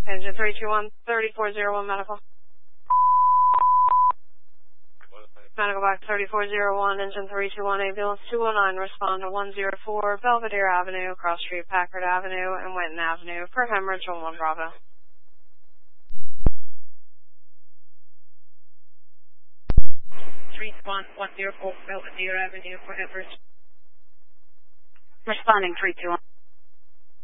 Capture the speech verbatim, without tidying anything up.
Engine three two one, thirty-four zero one medical. Medical back thirty-four zero one, engine three two one, ambulance two one nine, respond to one zero four, Belvedere Avenue, Cross Street, Packard Avenue, and Winton Avenue for hemorrhage on one Bravo. three one one zero four, Belvedere Avenue for hemorrhage. Responding three two one.